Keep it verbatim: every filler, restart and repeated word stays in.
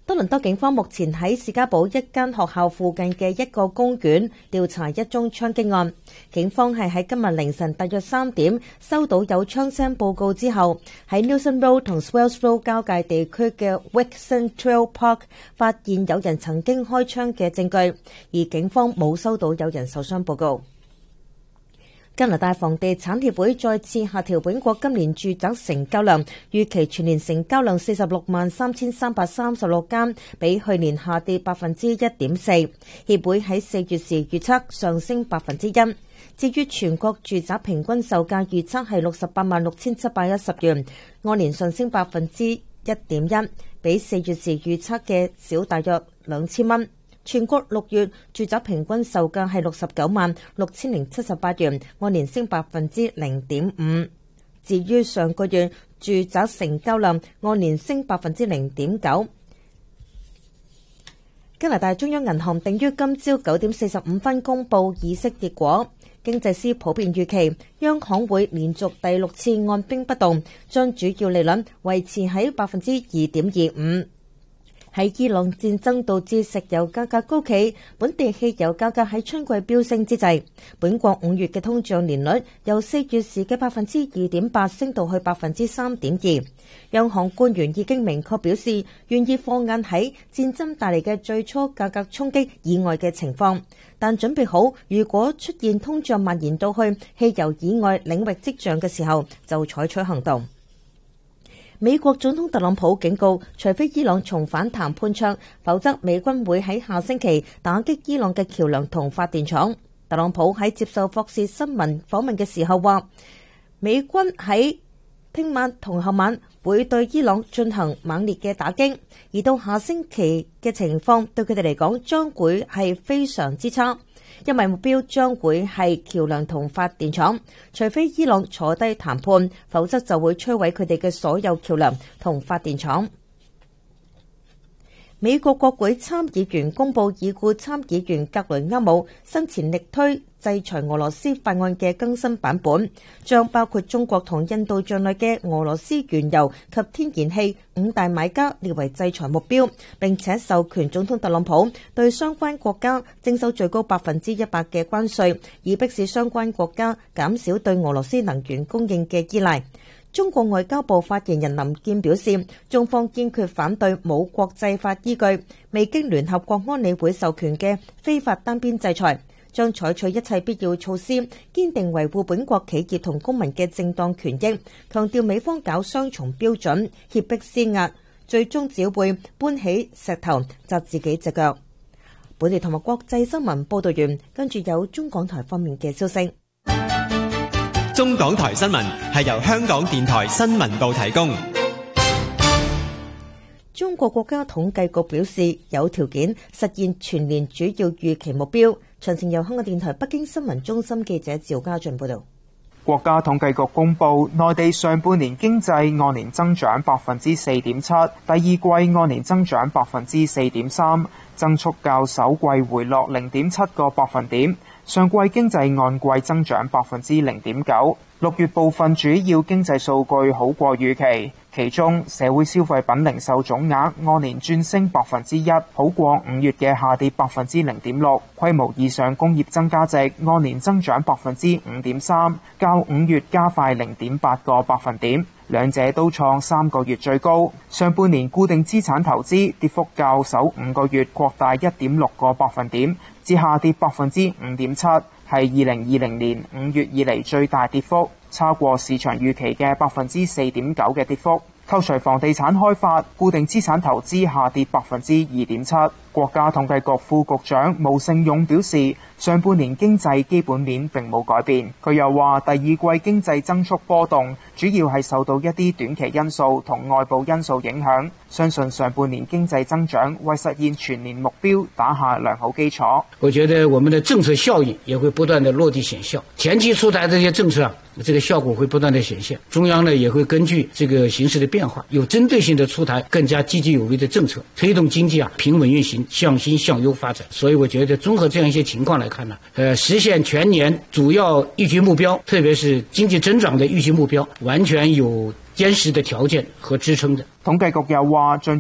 多倫多警方目前喺士嘉堡一間學校附近嘅一個公園調查一宗槍擊案。警方係喺今日凌晨大約三點收到有槍聲報告之後，喺 Nilson Road 同 Swales Road 交界地區嘅 Wixon Trail Park 發現有人曾經開槍嘅證據，而警方冇收到有人受傷報告。加拿大房地產協會再次下調本國今年住宅成交量，預期全年成交量四十六萬三千三百三十六間，比去年下跌百分之一點四。協會喺四月時預測上升百分之一。至於全國住宅平均售價預測係六十八萬六千七百一十元，按年上升百分之一點一，比四月時預測嘅少大約兩千蚊。全國六月住宅平均售價係六十九萬六千零七十八元，按年升百分之零點五。至於上個月住宅成交量按年升百分之零點九。加拿大中央銀行定於今朝九點四十五分公佈議息結果，經濟師普遍預期央行會連續第六次按兵不動，將主要利率維持喺百分之二點二五。喺伊朗戰爭導致石油價格高企，本地汽油價格喺春季飆升之際，本國五月嘅通脹年率由四月時嘅百分之二點八升到去百分之三點二。央行官員已經明確表示，願意放眼喺戰爭帶嚟嘅最初價格衝擊以外嘅情況，但準備好如果出現通脹蔓延到去汽油以外領域跡象嘅時候，就採取行動。美國總統特朗普警告，除非伊朗重返談判桌，否則美軍會喺下星期打擊伊朗嘅橋樑同發電廠。特朗普喺接受霍士新聞訪問嘅時候話，美軍喺聽晚同後晚會對伊朗進行猛烈嘅打擊，而到下星期嘅情況對佢哋嚟講將會係非常之差。因為目標將會係橋樑同發電廠，除非伊朗坐低談判，否則就會摧毀佢哋嘅所有橋樑同發電廠。美國國會參議員公佈已故參議員格雷厄姆生前力推制裁俄羅斯法案嘅更新版本，將包括中國同印度在內嘅俄羅斯原油及天然氣五大買家列為制裁目標，並且授權總統特朗普對相關國家徵收最高百分之一百嘅關稅，以迫使相關國家減少對俄羅斯能源供應嘅依賴。中國外交部發言人林健表示，中方堅決反對冇國際法依據、未經聯合國安理會授權嘅非法單邊制裁，將採取一切必要措施，堅定維護本國企業同公民嘅正當權益，強調美方搞雙重標準、脅迫施壓，最終只會搬起石頭砸自己隻腳。本地同埋國際新聞報道完，跟住有中港台方面嘅消息。 中港台新聞係由香港電台新聞部提供。 中國國家統計局表示，有條件實現全年主要預期目標。詳情由香港電台北京新聞中心記者趙家俊報道。 國家統計局公布，內地上半年經濟按年增長百分之四點七，第二季按年增長百分之四點三，增速較首季回落零點七個百分點。上季經濟按季增長百分之零點九，六月部分主要經濟數據好過預期，其中社會消費品零售總額按年轉升百分之一，好過五月嘅下跌百分之零點六。規模以上工業增加值按年增長百分之五點三，較五月加快零點八個百分點，兩者都創三個月最高。上半年固定資產投資跌幅較首五個月擴大一點六個百分點，至下跌百分之五點七，係二零二零年五月以嚟最大跌幅，超過市場預期嘅百分之四點九嘅跌幅。扣除房地產開發，固定資產投資下跌百分之二點七。國家統計局副局長毛盛勇表示，上半年經濟基本面並冇改變。佢又話，第二季經濟增速波動，主要係受到一啲短期因素同外部因素影響。相信上半年經濟增長為實現全年目標打下良好基礎。 我覺得我們的政策效應也會不斷的落地顯效，前期出台這些政策啊，這個效果會不斷的顯現。中央呢也會根據這個形勢的變化，有針對性的出台更加積極有為的政策，推動經濟啊平穩運行，向新向優發展。所以我覺得綜合這樣一些情況來看呢，呃，實現全年主要預期目標，特別是經濟增長的預期目標，完全有堅實的條件和支撐的。 統計局又話，